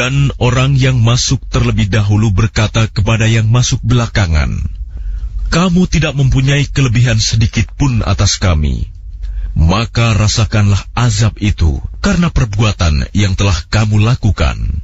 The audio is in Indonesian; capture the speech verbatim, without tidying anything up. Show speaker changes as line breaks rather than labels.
Dan orang yang masuk terlebih dahulu berkata kepada yang masuk belakangan, "Kamu tidak mempunyai kelebihan sedikit pun atas kami. Maka rasakanlah azab itu karena perbuatan yang telah kamu lakukan."